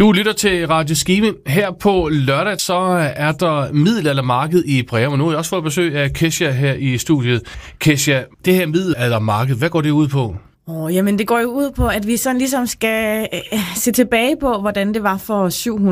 Du lytter til Radio Skive. Her på lørdag, så er der middelaldermarked i Breum, og nu har jeg også fået besøg af Kesha her i studiet. Kesha, det her middelaldermarked, hvad går det ud på? Jamen det går jo ud på, at vi sådan ligesom skal se tilbage på, hvordan det var for 700